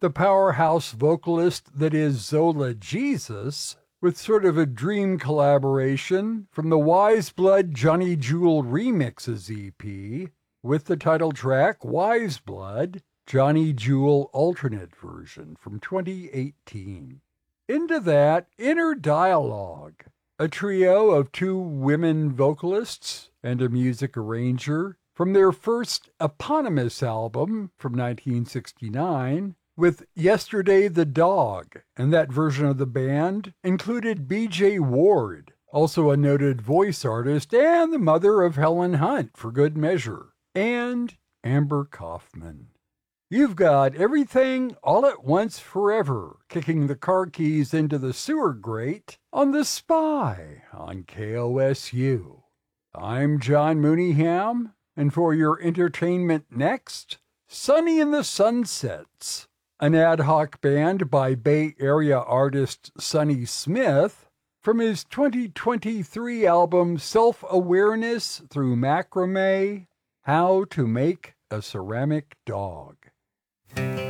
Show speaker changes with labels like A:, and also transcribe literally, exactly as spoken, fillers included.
A: the powerhouse vocalist that is Zola Jesus, with sort of a dream collaboration from the Wise Blood Johnny Jewel Remixes E P, with the title track Wise Blood, Johnny Jewel alternate version from twenty eighteen. Into that, Inner Dialogue, a trio of two women vocalists and a music arranger from their first eponymous album from nineteen sixty-nine, with Yesterday the Dog, and that version of the band included B J Ward, also a noted voice artist and the mother of Helen Hunt for good measure, and Amber Kaufman. You've got Everything All at Once Forever, kicking the car keys into the sewer grate on The Spy on K O S U. I'm John Mooneyham, and for your entertainment next, Sunny in the Sunsets, an ad hoc band by Bay Area artist Sonny Smith from his twenty twenty-three album Self-Awareness Through Macrame, How to Make a Ceramic Dog.